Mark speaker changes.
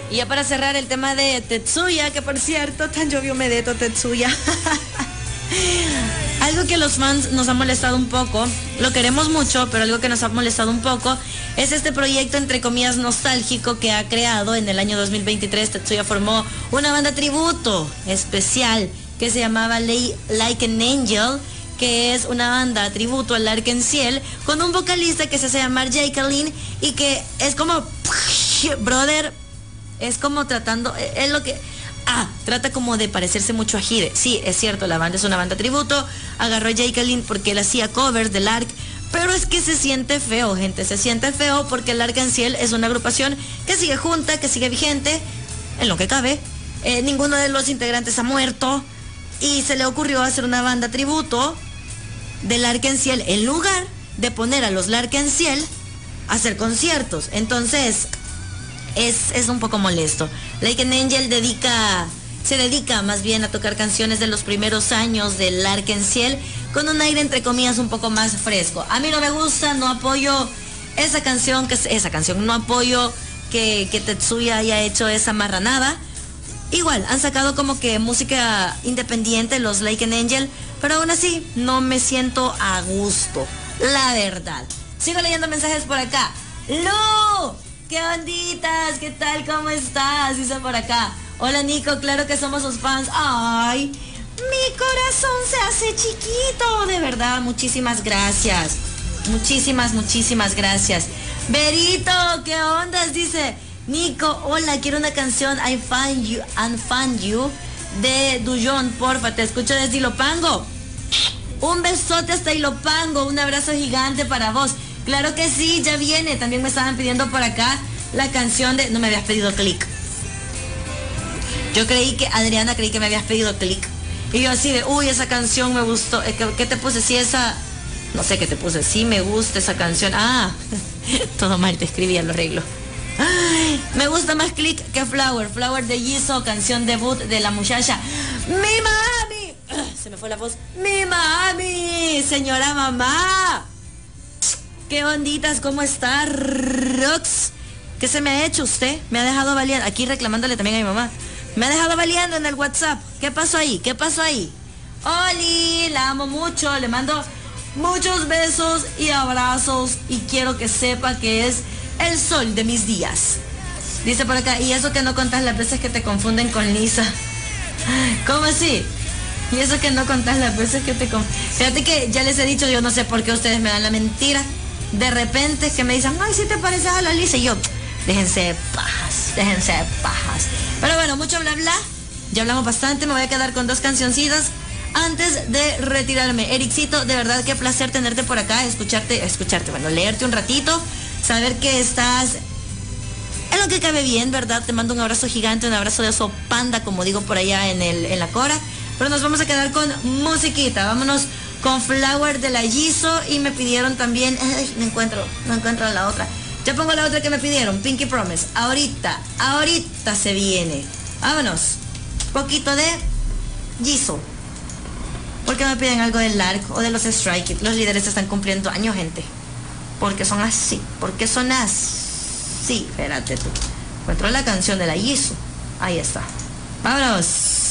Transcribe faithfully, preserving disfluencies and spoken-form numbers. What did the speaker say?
Speaker 1: Y ya para cerrar el tema de Tetsuya, que por cierto, tan llovió Medeto Tetsuya. Algo que los fans nos ha molestado un poco, lo queremos mucho, pero algo que nos ha molestado un poco es este proyecto entre comillas nostálgico que ha creado en el año dos mil veintitrés. Tetsuya formó una banda tributo especial que se llamaba Like an Angel, que es una banda tributo al Arc-en-Ciel, con un vocalista que se hace llamar Jacqueline y que es como, brother, es como tratando, es lo que... Ah, trata como de parecerse mucho a Hide. Sí, es cierto, la banda es una banda tributo. Agarró a Jacqueline porque él hacía covers del Arc. Pero es que se siente feo, gente. Se siente feo porque el Arc-en-Ciel es una agrupación que sigue junta, que sigue vigente, en lo que cabe. Eh, ninguno de los integrantes ha muerto. Y se le ocurrió hacer una banda tributo del Arc-en-Ciel en lugar de poner a los Arc-en-Ciel a hacer conciertos. Entonces... Es, es un poco molesto. Like an Angel dedica, se dedica más bien a tocar canciones de los primeros años del Arc-en-Ciel con un aire entre comillas un poco más fresco. A mí no me gusta, no apoyo esa canción, que esa canción, no apoyo que, que Tetsuya haya hecho esa marranada. Igual, han sacado como que música independiente los Like an Angel, pero aún así no me siento a gusto, la verdad. Sigo leyendo mensajes por acá. ¡Lu! ¡Qué onditas! ¿Qué tal? ¿Cómo estás? Dice por acá. Hola Nico, claro que somos sus fans. ¡Ay! Mi corazón se hace chiquito. De verdad, muchísimas gracias. Muchísimas, muchísimas gracias. Berito, ¿qué ondas? Dice Nico, hola, quiero una canción I Find You, and Find You de Dujon, porfa, te escucho desde Ilopango. Un besote hasta Ilopango, un abrazo gigante para vos. Claro que sí, ya viene. También me estaban pidiendo por acá la canción de... No me habías pedido Click. Yo creí que... Adriana, creí que me habías pedido Click. Y yo así de... Uy, esa canción me gustó. ¿Qué te puse? Sí, esa... No sé qué te puse. Sí, me gusta esa canción. Ah, todo mal, te escribí, ya lo arreglo. Ay, me gusta más Click que Flower. Flower de Jisoo, canción debut de la muchacha. ¡Mi mami! Se me fue la voz. ¡Mi mami! Señora mamá. ¿Qué onditas? ¿Cómo está, Rox? ¿Qué se me ha hecho usted? Me ha dejado valiendo. Aquí reclamándole también a mi mamá. Me ha dejado valiendo en el WhatsApp. ¿Qué pasó ahí? ¿Qué pasó ahí? Oli, la amo mucho. Le mando muchos besos y abrazos. Y quiero que sepa que es el sol de mis días. Dice por acá, y eso que no contás las veces que te confunden con Lisa. ¿Cómo así? Y eso que no contás las veces que te confunden. Fíjate que ya les he dicho, yo no sé por qué ustedes me dan la mentira. De repente que me dicen, ay, si te pareces a la Lisa. Y yo, déjense de pajas, déjense de pajas. Pero bueno, mucho bla bla. Ya hablamos bastante, me voy a quedar con dos cancioncitas antes de retirarme. Ericito, de verdad qué placer tenerte por acá, escucharte, escucharte, bueno, leerte un ratito, saber que estás en lo que cabe bien, ¿verdad? Te mando un abrazo gigante, un abrazo de oso panda, como digo por allá en, el, en la Cora. Pero nos vamos a quedar con musiquita, vámonos con Flower de la Jisoo. Y me pidieron también, ay, no encuentro, no encuentro la otra. Ya pongo la otra que me pidieron, Pinky Promise. Ahorita, ahorita se viene. Vámonos. Poquito de Jisoo. ¿Por qué me piden algo del Lark o de los Strike Kids? Los líderes están cumpliendo años, gente. Porque son así, porque son así. Espérate tú. Encuentro la canción de la Jisoo. Ahí está. Vámonos.